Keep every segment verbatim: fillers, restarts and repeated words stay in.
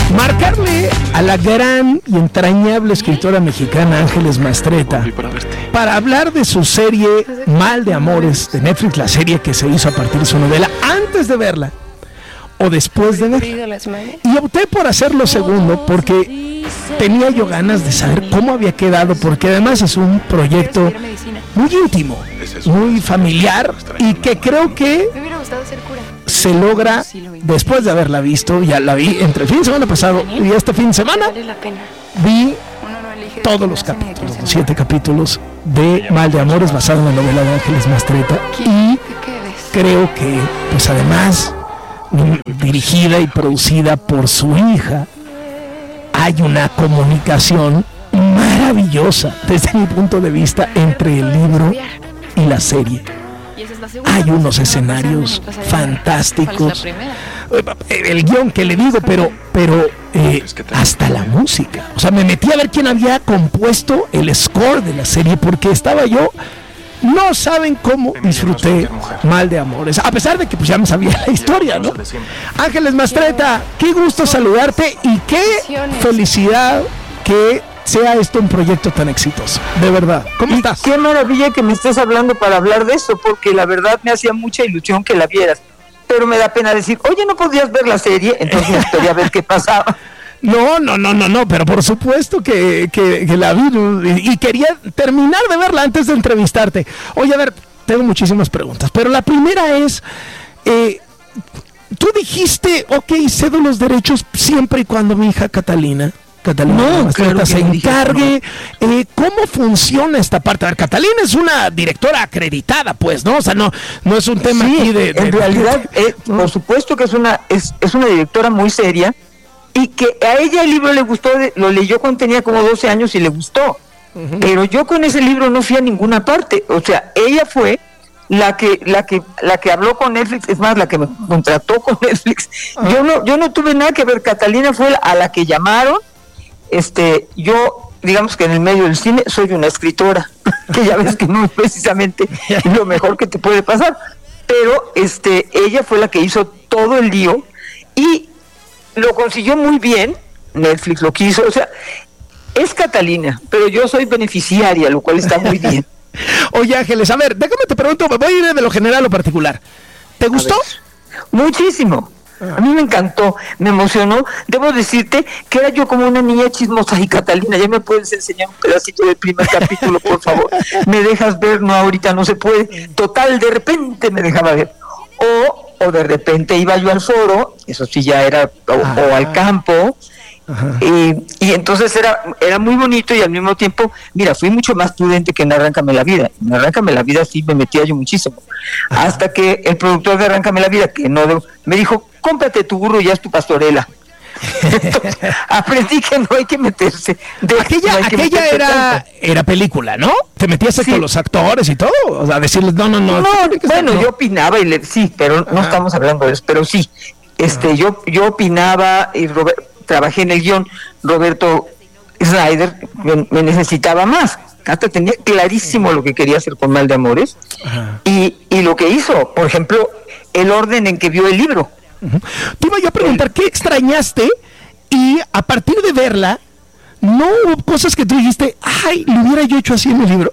marcarle a la gran y entrañable escritora mexicana Ángeles Mastretta para hablar de su serie Mal de Amores de Netflix, la serie que se hizo a partir de su novela, antes de verla o después de verla. Y opté por hacer lo segundo porque tenía yo ganas de saber cómo había quedado, porque además es un proyecto muy íntimo, muy familiar, y que creo que se logra después de haberla visto. Ya la vi entre el fin de semana pasado y este fin de semana. Vi todos los capítulos, los siete capítulos de Mal de Amores, basado en la novela de Ángeles Mastretta, y creo que, pues además, dirigida y producida por su hija, hay una comunicación maravillosa desde mi punto de vista entre el libro y la serie. Hay unos escenarios fantásticos, el guión que le digo, pero pero eh, hasta la música. O sea, me metí a ver quién había compuesto el score de la serie, porque estaba yo, no saben cómo disfruté Mal de Amores, a pesar de que pues ya me sabía la historia, ¿no? Ángeles Mastretta, qué gusto saludarte y qué felicidad que sea esto un proyecto tan exitoso, de verdad. ¿Cómo y estás? Qué maravilla que me estés hablando para hablar de eso, porque la verdad me hacía mucha ilusión que la vieras, pero me da pena decir, oye, ¿no podías ver la serie? Entonces me esperé a ver qué pasaba. No, no, no, no, no, pero por supuesto que, que, que la vi y, y quería terminar de verla antes de entrevistarte. Oye, a ver, tengo muchísimas preguntas, pero la primera es, eh, tú dijiste, ok, cedo los derechos siempre y cuando mi hija Catalina, Catalina no, Mastretta claro se no encargue. No. Eh, ¿Cómo funciona esta parte? A ver, Catalina es una directora acreditada, pues, ¿no? O sea, no, no es un tema sí, aquí de... de en realidad, de, eh, ¿no? Por supuesto que es una, es, es una directora muy seria, y que a ella el libro le gustó, lo leyó cuando tenía como doce años y le gustó. Uh-huh. Pero yo con ese libro no fui a ninguna parte. O sea, ella fue la que la que la que habló con Netflix, es más, la que me contrató con Netflix. Uh-huh. Yo no yo no tuve nada que ver. Catalina fue a la que llamaron. Este, yo, digamos que en el medio del cine soy una escritora, que ya ves que no es precisamente lo mejor que te puede pasar. Pero este, ella fue la que hizo todo el lío y lo consiguió muy bien. Netflix lo quiso, o sea, es Catalina, pero yo soy beneficiaria, lo cual está muy bien. Oye, Ángeles, a ver, déjame te pregunto, voy a ir de lo general a lo particular. ¿Te gustó? Muchísimo. A mí me encantó, me emocionó. Debo decirte que era yo como una niña chismosa. Y Catalina, ¿ya me puedes enseñar un pedacito del primer capítulo, por favor? ¿Me dejas ver? No, ahorita no se puede. Total, de repente me dejaba ver. O o de repente iba yo al foro, eso sí ya era, o, o al campo, y, y entonces era era muy bonito, y al mismo tiempo, mira, fui mucho más prudente que en Arráncame la Vida. En Arráncame la Vida sí me metía yo muchísimo, Ajá. hasta que el productor de Arráncame la Vida, que no de, me dijo, cómprate tu burro y haz tu pastorela. Entonces, aprendí que no hay que meterse de, aquella no hay que aquella meterse era tanto. Era película, ¿no? Te metías sí. con los actores y todo, o sea, decirles no, no, no. No, bueno, no. yo opinaba y le, sí, pero Ajá. no estamos hablando de eso, pero sí, este, Ajá. yo yo opinaba y Robert, trabajé en el guión. Roberto Snyder me, me necesitaba más. Hasta tenía clarísimo Ajá. lo que quería hacer con Mal de Amores y y lo que hizo, por ejemplo, el orden en que vio el libro. Uh-huh. Te iba yo a preguntar, ¿qué extrañaste? Y a partir de verla, ¿no hubo cosas que tú dijiste, ay, lo hubiera yo hecho así en el libro?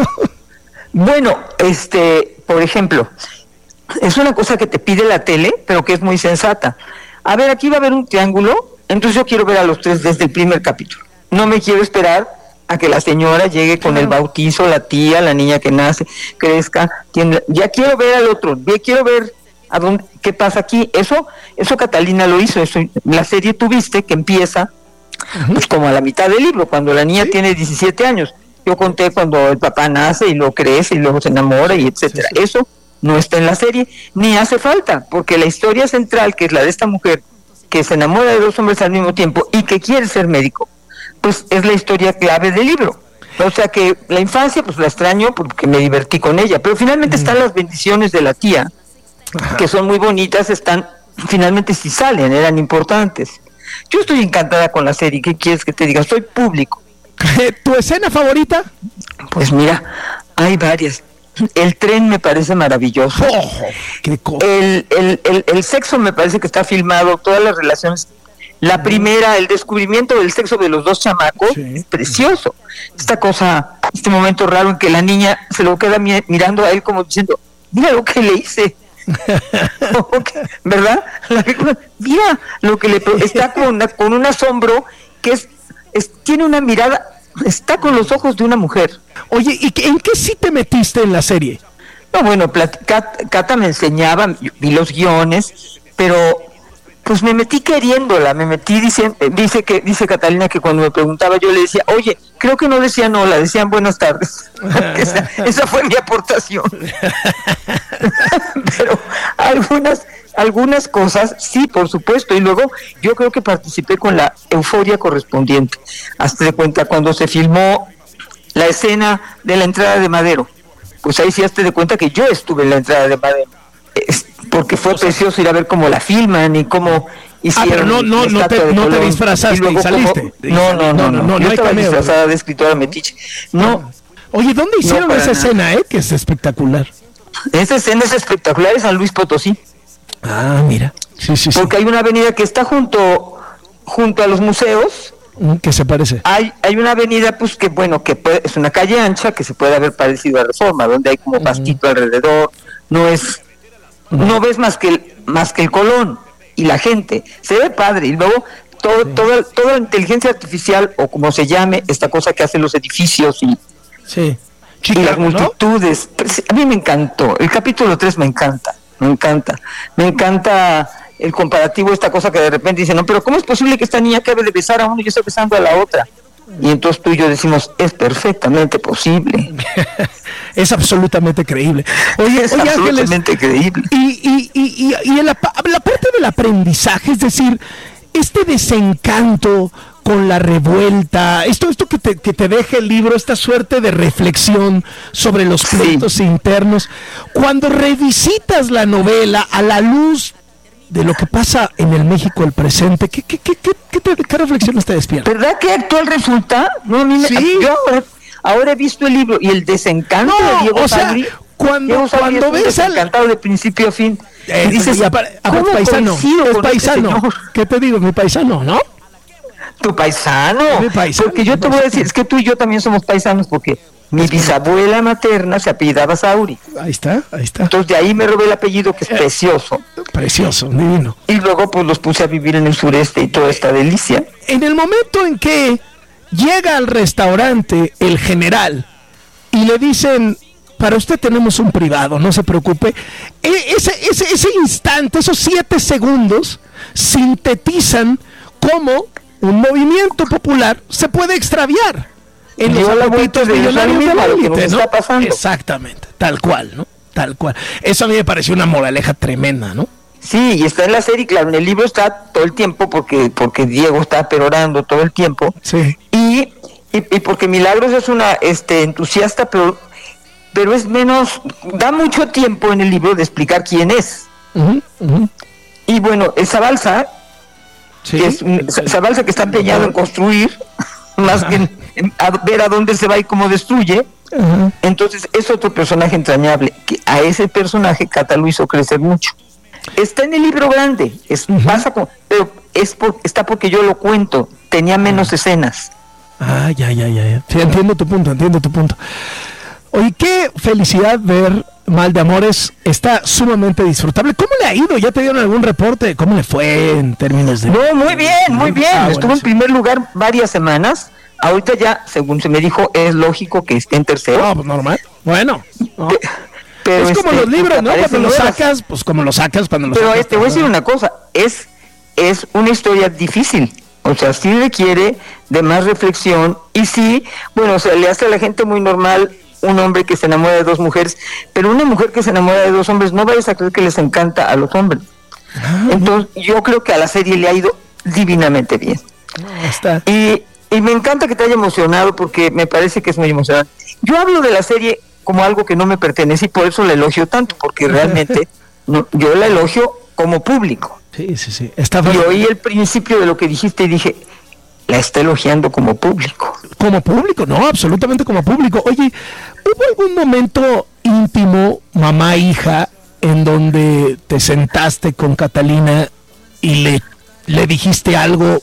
Bueno, este, por ejemplo, es una cosa que te pide la tele, pero que es muy sensata. A ver, aquí va a haber un triángulo, entonces yo quiero ver a los tres desde el primer capítulo. No me quiero esperar a que la señora llegue con el bautizo, la tía, la niña que nace, crezca, tiene, ya quiero ver al otro, ya quiero ver a dónde, qué pasa aquí. Eso, eso Catalina lo hizo. Eso, la serie tuviste que empieza pues como a la mitad del libro, cuando la niña ¿Sí? tiene diecisiete años. Yo conté cuando el papá nace y lo crece y luego se enamora y etcétera. Sí, sí. Eso no está en la serie, ni hace falta, porque la historia central, que es la de esta mujer que se enamora de dos hombres al mismo tiempo y que quiere ser médico, pues es la historia clave del libro. O sea que la infancia pues la extraño porque me divertí con ella, pero finalmente mm. están las bendiciones de la tía, Ajá. que son muy bonitas, están, finalmente sí salen, eran importantes. Yo estoy encantada con la serie. ¿Qué quieres que te diga? Soy público. ¿Tu escena favorita? Pues mira, hay varias. El tren me parece maravilloso. Oh, qué co- el, el, el, el sexo me parece que está filmado, todas las relaciones, La primera, el descubrimiento del sexo de los dos chamacos, sí, es precioso. Esta cosa, este momento raro en que la niña se lo queda mi- mirando a él como diciendo, mira lo que le hice. ¿Verdad? Mira lo que le está con, una, con un asombro que es, es tiene una mirada, está con los ojos de una mujer. Oye, ¿y en qué sí te metiste en la serie? No, bueno, Cat, Cata me enseñaba, vi los guiones, pero pues me metí queriéndola, me metí diciendo, dice que dice Catalina que cuando me preguntaba yo le decía, oye, creo que no decían hola, decían buenas tardes. esa, esa fue mi aportación. Pero algunas algunas cosas, sí, por supuesto, y luego yo creo que participé con la euforia correspondiente. Hasta de cuenta cuando se filmó la escena de la entrada de Madero, pues ahí sí hazte de cuenta que yo estuve en la entrada de Madero. Es porque fue o sea, precioso ir a ver cómo la filman y cómo hicieron. Ah, pero no, no, no te, no te disfrazaste y, y saliste. Como, no, no, no, no, no, no, yo no estaba cameo, disfrazada de escritora metiche. No. Oye, ¿dónde hicieron no esa nada. escena, eh? Que es espectacular. Esa escena es espectacular, es San Luis Potosí. Ah, mira. Sí, sí, porque sí. Hay una avenida que está junto, junto a los museos. ¿Qué se parece? Hay hay una avenida, pues, que bueno, que puede, es una calle ancha que se puede haber parecido a Reforma, donde hay como pastito uh-huh. alrededor, no es, uh-huh. no ves más que el, más que el Colón y la gente, se ve padre, y luego todo, sí. toda, toda la inteligencia artificial, o como se llame, esta cosa que hacen los edificios y, sí. Chicago, y las multitudes, ¿no? A mí me encantó, el capítulo tres me encanta, me encanta, me encanta el comparativo, esta cosa que de repente dice, no, pero ¿cómo es posible que esta niña acabe de besar a uno y yo estoy besando a la otra? Y entonces tú y yo decimos, es perfectamente posible. Es absolutamente creíble. Oye, es oye, absolutamente Ángeles, creíble. Y, y, y, y, y en la, la parte del aprendizaje, es decir, este desencanto con la revuelta, esto esto que te, que te deja el libro, esta suerte de reflexión sobre los pleitos sí. internos, cuando revisitas la novela a la luz de lo que pasa en el México del presente, ¿qué, qué, qué, qué, qué, te, qué reflexiones te despiertan? ¿Verdad que actual resulta? No, a mí me, ¿sí? Yo ahora, ahora he visto el libro y el desencanto no, de Diego o sea, Sabri, cuando, Diego Sabri cuando es un ves desencantado al... de principio a fin. Eh, y dices, y apare, ¿cómo paisano, es paisano? Este ¿Qué te digo? Mi paisano, ¿no? Tu paisano. Mi paisano. Porque yo te voy a decir, es que tú y yo también somos paisanos, porque mi bisabuela materna se apellidaba Sauri. Ahí está, ahí está. Entonces de ahí me robé el apellido, que es eh, precioso. Precioso, divino. Y luego pues los puse a vivir en el sureste y toda esta delicia. En el momento en que llega al restaurante el general y le dicen, para usted tenemos un privado, no se preocupe, ese, ese, ese instante, esos siete segundos, sintetizan cómo un movimiento popular se puede extraviar en los apetitos millonarios de la élite, ¿no? Está pasando. Exactamente, tal cual, ¿no? Tal cual. Eso a mí me pareció una moraleja tremenda, ¿no? Sí, y está en la serie, claro, en el libro está todo el tiempo, porque porque Diego está perorando todo el tiempo. Sí. Y, y, y porque Milagros es una este entusiasta, pero, pero es menos, da mucho tiempo en el libro de explicar quién es. Uh-huh, uh-huh. Y bueno, esa balsa, sí, que es un, esa balsa que está empeñado en construir, más que en, en a ver a dónde se va y cómo destruye. Uh-huh. Entonces es otro personaje entrañable, que a ese personaje Cata lo hizo crecer mucho. Está en el libro grande, es, uh-huh. pasa con, pero es por, está porque yo lo cuento, tenía menos uh-huh. escenas. Ah, ya, ya, ya, ya. Sí, entiendo tu punto, entiendo tu punto. Oye, qué felicidad ver Mal de Amores, está sumamente disfrutable. ¿Cómo le ha ido? ¿Ya te dieron algún reporte? ¿Cómo le fue en términos de...? No, muy bien, muy bien. Ah, Estuvo bueno, en sí. primer lugar varias semanas. Ahorita ya, según se me dijo, es lógico que esté en tercero. No, pues normal. Bueno. No. Pe- pero es como este, los libros, ¿no? Cuando los nuevas. sacas, pues como los sacas cuando los pero sacas. Pero te voy a decir una cosa, es, es una historia difícil. O sea, sí requiere de más reflexión. Y sí, bueno, o sea, le hace a la gente muy normal un hombre que se enamora de dos mujeres, pero una mujer que se enamora de dos hombres, no vayas a creer que les encanta a los hombres. Ah, entonces, yo creo que a la serie le ha ido divinamente bien. No, está. Y, y me encanta que te haya emocionado, porque me parece que es muy emocionante. Yo hablo de la serie como algo que no me pertenece y por eso la elogio tanto, porque realmente no, yo la elogio como público. Sí, sí, sí. Está y oí el principio de lo que dijiste y dije, la está elogiando como público. Como público, no, absolutamente como público. Oye, ¿hubo algún momento íntimo, mamá, hija, en donde te sentaste con Catalina y le le dijiste algo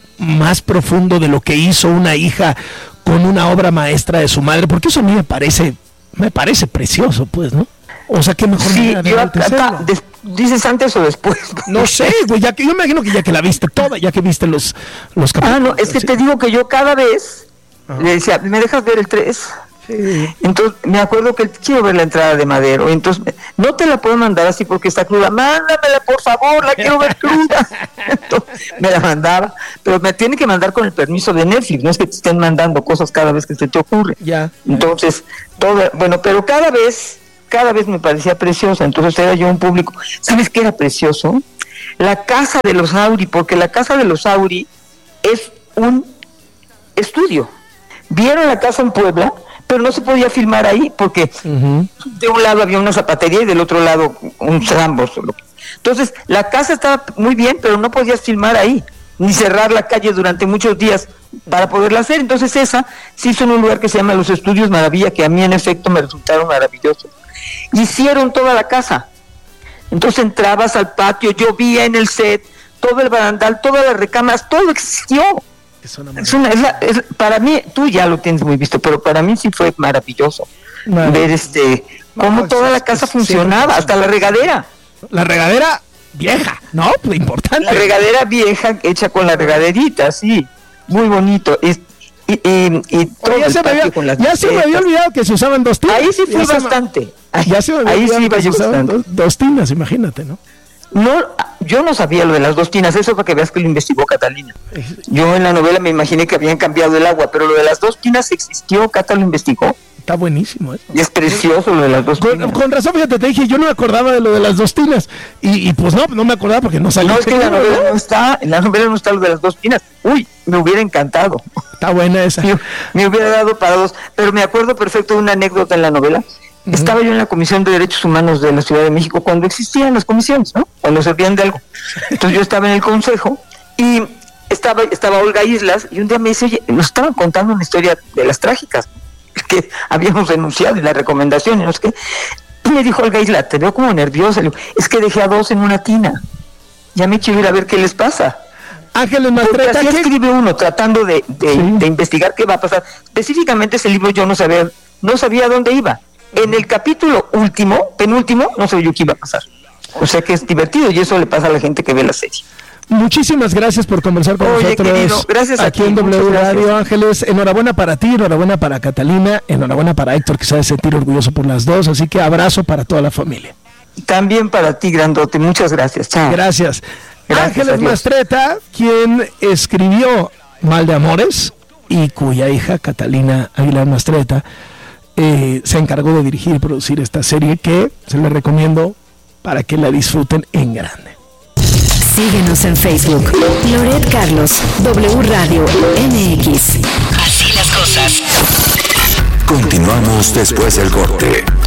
más profundo de lo que hizo una hija con una obra maestra de su madre? Porque eso a mí me parece, me parece precioso, pues, ¿no? O sea, qué mejor sí, manera de yo acá, des, ¿dices antes o después? No sé, güey, ya que yo me imagino que ya que la viste toda, ya que viste los, los capítulos. Ah, no, es que ¿sí? Te digo que yo cada vez Ajá. le decía, ¿me dejas ver el tres? Sí. Entonces, me acuerdo que quiero ver la entrada de Madero, entonces, no te la puedo mandar así porque está cruda, mándamela por favor, la quiero ver cruda. Entonces, me la mandaba, pero me tiene que mandar con el permiso de Netflix, no es que te estén mandando cosas cada vez que se te ocurre. Ya. Entonces, todo, bueno, pero cada vez... cada vez me parecía preciosa, entonces era yo un público. ¿Sabes qué era precioso? La casa de los Auri, porque la casa de los Auri es un estudio. Vieron la casa en Puebla, pero no se podía filmar ahí, porque uh-huh. de un lado había una zapatería y del otro lado un Sambos. Entonces, la casa estaba muy bien, pero no podías filmar ahí, ni cerrar la calle durante muchos días para poderla hacer. Entonces esa se hizo en un lugar que se llama Los Estudios Maravilla, que a mí en efecto me resultaron maravillosos. Hicieron toda la casa, entonces entrabas al patio, llovía en el set, todo el barandal, todas las recámaras, todo existió. Es una, es una es la, es, para mí, tú ya lo tienes muy visto, pero para mí sí fue maravilloso no, ver este cómo no, toda la casa es, funcionaba, hasta la regadera. La regadera vieja, ¿no? Pues importante. La regadera vieja hecha con la regaderita, sí, muy bonito. Es, Y, y, y todo ya se, me había, con las ya se me había olvidado que se usaban dos tinas. Ahí sí fui ya bastante. Se, ya se me había ahí olvidado sí que se usaban bastante. Dos, dos tinas, imagínate, ¿no? No, yo no sabía lo de las dos tinas, eso para que veas que lo investigó Catalina. Yo en la novela me imaginé que habían cambiado el agua, pero lo de las dos tinas existió, Cata lo investigó. Está buenísimo eso. Y es precioso lo de las dos con, tinas. Con razón, fíjate, te dije, yo no me acordaba de lo de las dos tinas. Y, y pues no, no me acordaba porque no salió. No, es que en la novela no está, en la novela no está lo de las dos tinas. Uy, me hubiera encantado. Está buena esa. Me, me hubiera dado para dos, pero me acuerdo perfecto de una anécdota en la novela. Uh-huh. Estaba yo en la Comisión de Derechos Humanos de la Ciudad de México cuando existían las comisiones, ¿no? Cuando servían de algo. Entonces yo estaba en el consejo y estaba, estaba Olga Islas y un día me dice, oye, nos estaban contando una historia de las trágicas que habíamos denunciado y la recomendación y no sé qué. Y me dijo Olga Islas, te veo como nerviosa. Le digo, es que dejé a dos en una tina. Ya me quiero ir a ver qué les pasa. Ángeles Mastreta, así escribe uno tratando de, de, sí. de investigar qué va a pasar. Específicamente ese libro yo no sabía, no sabía dónde iba. En el capítulo último, penúltimo, no sabía yo qué iba a pasar. O sea que es divertido y eso le pasa a la gente que ve la serie. Muchísimas gracias por conversar con Oye, nosotros querido, gracias aquí a ti, en W Radio, Ángeles. Enhorabuena para ti, enhorabuena para Catalina, enhorabuena para Héctor, que se ha de sentir orgulloso por las dos. Así que abrazo para toda la familia. También para ti, grandote. Muchas gracias. Chao. Gracias. Gracias, Ángeles adiós. Mastreta, quien escribió Mal de Amores y cuya hija Catalina Aguilar Mastreta eh, se encargó de dirigir y producir esta serie que se les recomiendo para que la disfruten en grande. Síguenos en Facebook, Loret Carlos, W Radio M X. Así las cosas. Continuamos después del corte.